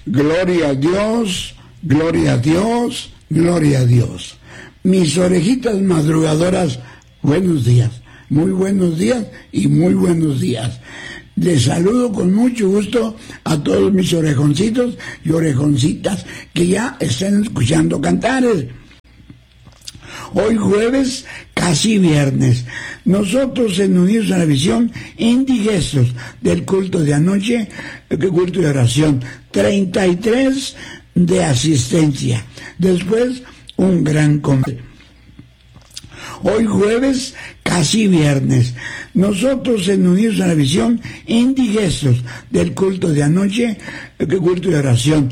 Gloria a Dios, gloria a Dios, gloria a Dios. Mis orejitas madrugadoras, buenos días, muy buenos días y muy buenos días. Les saludo con mucho gusto a todos mis orejoncitos y orejoncitas que ya están escuchando Cantares. Hoy jueves, casi viernes, nosotros en Unidos a la Visión, indigestos del culto de anoche, culto de oración, 33 de asistencia, después un gran comer. Hoy jueves, casi viernes, nosotros en Unidos a la Visión, indigestos del culto de anoche, culto de oración,